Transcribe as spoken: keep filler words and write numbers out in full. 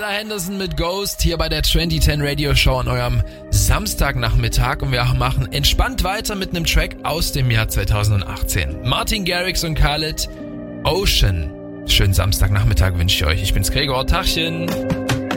Ella Henderson mit Ghost hier bei der zwanzig zehn Radio Show an eurem Samstagnachmittag und wir machen entspannt weiter mit einem Track aus dem Jahr zweitausendachtzehn. Martin Garrix und Khaled, Ocean. Schönen Samstagnachmittag wünsche ich euch. Ich bin's Gregor. Tachchen.